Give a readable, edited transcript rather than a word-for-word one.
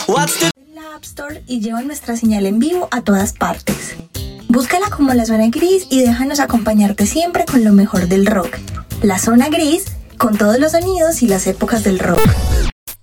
La App Store y lleva nuestra señal en vivo a todas partes. Búscala como La Zona Gris y déjanos acompañarte siempre con lo mejor del rock. La Zona Gris, con todos los sonidos y las épocas del rock.